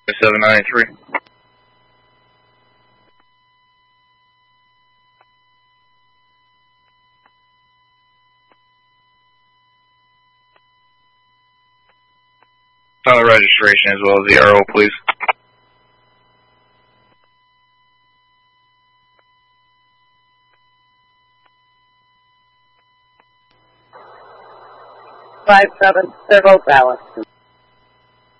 793. On the registration as well as the RO, please. Five seven, they're both valid.